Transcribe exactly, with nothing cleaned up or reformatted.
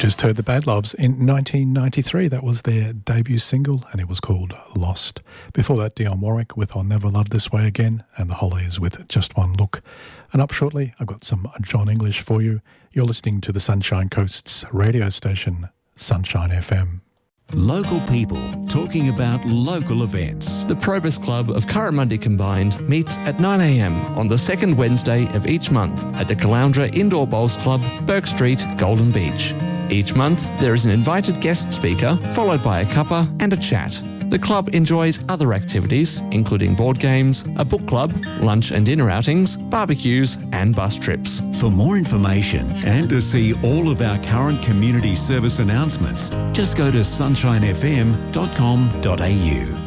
just heard the Bad Loves in nineteen ninety-three. That was their debut single, and it was called Lost. Before that, Dionne Warwick with I'll Never Love This Way Again, and the Hollies with Just One Look. And up shortly, I've got some John English for you. You're listening to the Sunshine Coast's radio station, Sunshine F M. Local people talking about local events. The Probus Club of Currimundi Combined meets at nine a m on the second Wednesday of each month at the Caloundra Indoor Bowls Club, Burke Street, Golden Beach. Each month, there is an invited guest speaker, followed by a cuppa and a chat. The club enjoys other activities, including board games, a book club, lunch and dinner outings, barbecues and bus trips. For more information and to see all of our current community service announcements, just go to sunshine f m dot com dot a u.